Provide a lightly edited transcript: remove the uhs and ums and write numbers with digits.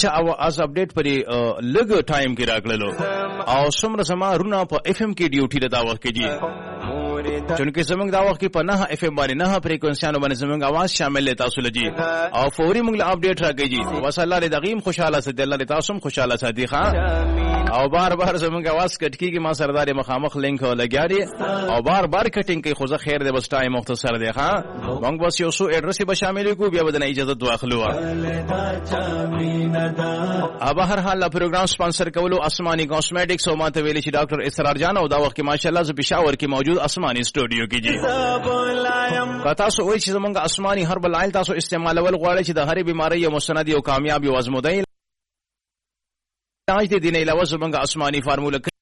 اچھا از اپډیټ پرې لګ ټایم کې راغللو او څومره زما رونه په اف ام کې ډیوټي د دا وخت کې جی چونکه زمونږ دا وخت کې په 9 اف ام باندې 9 فریکوئنسیانو باندې زمونږ आवाज شامل لته تاسو لجی او فوري موږ له اپډیټ راکې جی وس الله دې دغیم خوشاله سي الله دې تاسو هم خوشاله ساتي ښا او بار بار زمونږ आवाज کټ کیږي ما سردار مخامخ لینک لګیاري او بار بار کټینګ کوي خو زه خیر دې بس ټایم مختصر دی ښا موږ بس یو سو ایڈریس به شامل کو بیا بدن اجازه واخلو اب هر حال پروګرام سپانسر کولو اسماني کاسمیټکس او ماته ویلي چې ډاکټر اسرار جان او دا وخت کې ماشاءالله ز پېښور کې موجود اسماني سټوډیو کې جی پتا سو وای چې زمونږ اسماني هربل آیل تاسو استعمالول غواړئ چې د هرې بیماری یو مستند او کامیاب او ازمودای علاج دې دینه علاوه زمونږ اسماني فارموله